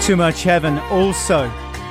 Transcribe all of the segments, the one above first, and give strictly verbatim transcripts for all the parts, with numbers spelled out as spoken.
Too Much Heaven also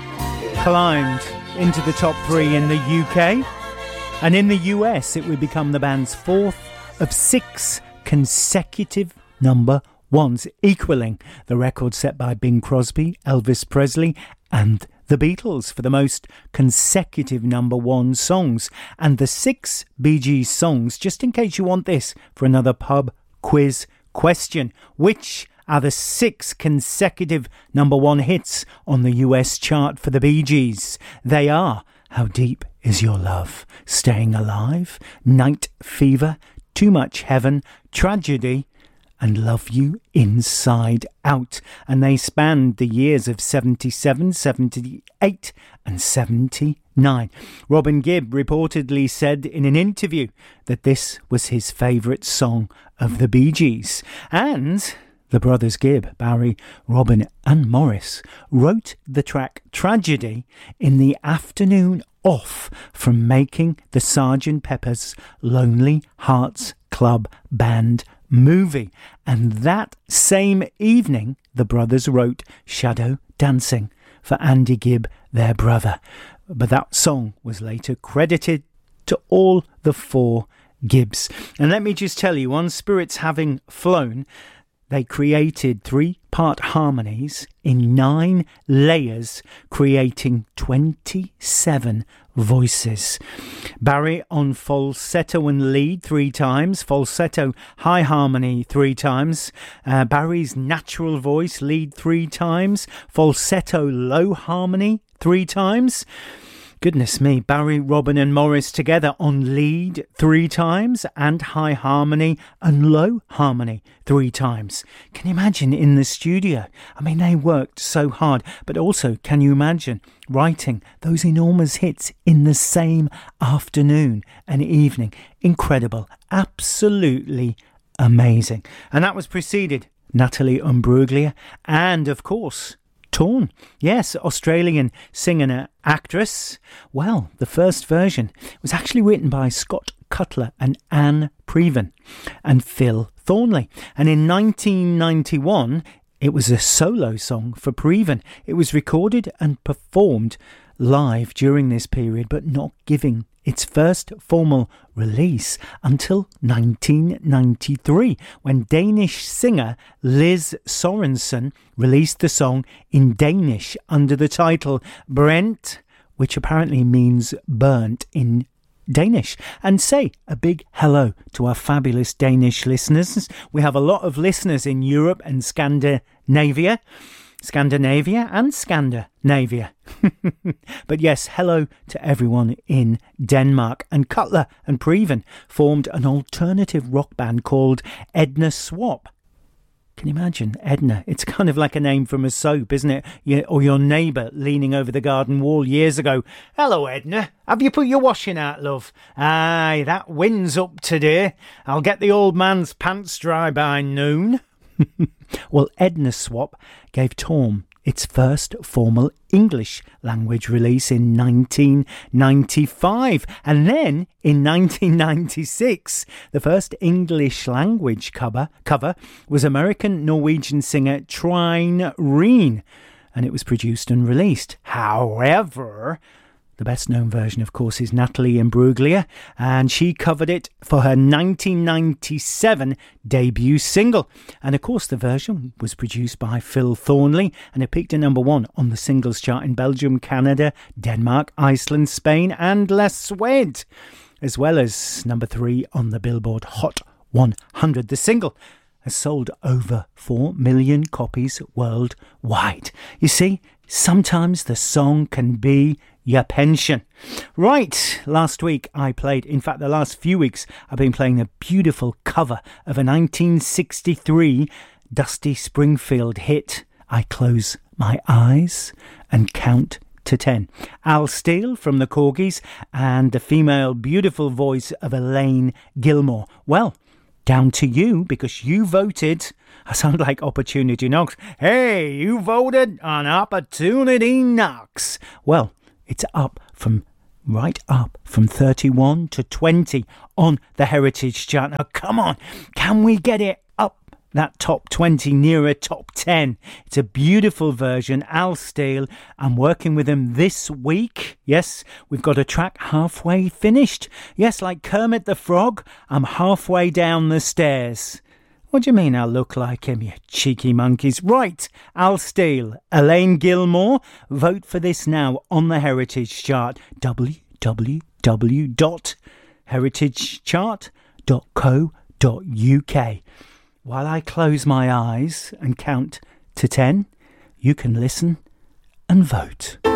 climbed into the top three in the U K, and in the U S it would become the band's fourth of six consecutive number ones, equaling the record set by Bing Crosby, Elvis Presley and the Beatles for the most consecutive number one songs. And the six Bee Gees songs, just in case you want this for another pub quiz question, which are the six consecutive number one hits on the U S chart for the Bee Gees? They are How Deep Is Your Love, Staying Alive, Night Fever, Too Much Heaven, Tragedy and Love You Inside Out. And they spanned the years of seventy-seven, seventy-eight and seventy-nine. Robin Gibb reportedly said in an interview that this was his favourite song of the Bee Gees. And the brothers Gibb, Barry, Robin and Morris wrote the track Tragedy in the afternoon off from making the Sergeant Pepper's Lonely Hearts Club Band movie. And that same evening, the brothers wrote Shadow Dancing for Andy Gibb, their brother. But that song was later credited to all the four Gibbs. And let me just tell you, on Spirits Having Flown, they created three-part harmonies in nine layers, creating twenty-seven voices. Barry on falsetto and lead three times, falsetto high harmony three times, uh, Barry's natural voice lead three times, falsetto low harmony three times. Goodness me, Barry, Robin and Morris together on lead three times and high harmony and low harmony three times. Can you imagine in the studio? I mean, they worked so hard, but also, can you imagine writing those enormous hits in the same afternoon and evening? Incredible, absolutely amazing. And that was preceded Natalie Imbruglia and, of course, Torn. Yes, Australian singer and actress. Well, the first version was actually written by Scott Cutler and Anne Preven and Phil Thornley. And in nineteen ninety-one, it was a solo song for Preven. It was recorded and performed live during this period, but not giving its first formal release until nineteen ninety-three, when Danish singer Liz Sorensen released the song in Danish under the title Brent, which apparently means burnt in Danish. And say a big hello to our fabulous Danish listeners. We have a lot of listeners in Europe and Scandinavia. Scandinavia and Scandinavia. But yes, hello to everyone in Denmark. And Cutler and Preven formed an alternative rock band called Edna Swap. Can you imagine Edna? It's kind of like a name from a soap, isn't it? You, or your neighbour leaning over the garden wall years ago. Hello, Edna. Have you put your washing out, love? Aye, that wind's up today. I'll get the old man's pants dry by noon. Well, Edna Swap gave Torm its first formal English language release in nineteen ninety-five. And then in nineteen ninety-six, the first English language cover, cover was American Norwegian singer Trine Reen. And it was produced and released. However, the best-known version, of course, is Natalie Imbruglia, and she covered it for her nineteen ninety-seven debut single. And, of course, the version was produced by Phil Thornley, and it peaked at number one on the singles chart in Belgium, Canada, Denmark, Iceland, Spain, and La Suède, as well as number three on the Billboard Hot one hundred. The single has sold over four million copies worldwide. You see, sometimes the song can be your pension. Right, last week I played, in fact the last few weeks I've been playing a beautiful cover of a nineteen sixty-three Dusty Springfield hit, I Close My Eyes and Count to Ten. Al Steele from the Corgis and the female beautiful voice of Elaine Gilmore. Well, down to you, because you voted. I sound like Opportunity Knocks. Hey, you voted on Opportunity Knocks. Well, it's up from, right up from thirty-one to twenty on the Heritage Chart. Now, come on, can we get it up that top twenty nearer top ten. It's a beautiful version. Al Steele, I'm working with him this week. Yes, we've got a track halfway finished. Yes, like Kermit the Frog, I'm halfway down the stairs. What do you mean I look like him, you cheeky monkeys? Right, Al Steele, Elaine Gilmore. Vote for this now on the Heritage Chart. w w w dot heritage chart dot co dot u k. While I close my eyes and count to ten, you can listen and vote.